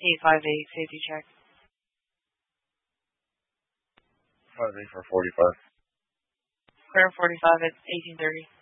858, safety check. 58 for 45. Clear 45 at 1830.